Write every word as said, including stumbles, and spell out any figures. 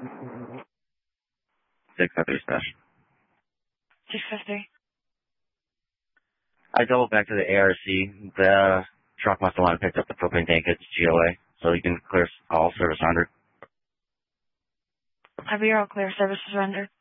six fifty special. six fifty. I doubled back to the A R C. The truck must have wanted to pick up the propane tank at G O A, so you can clear all service rendered. Have your all clear services rendered?